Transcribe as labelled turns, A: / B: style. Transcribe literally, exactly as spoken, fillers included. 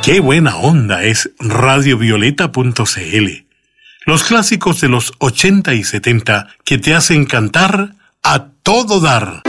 A: Qué buena onda es radio violeta punto c l. Los clásicos de los ochenta y setenta que te hacen cantar a todo dar.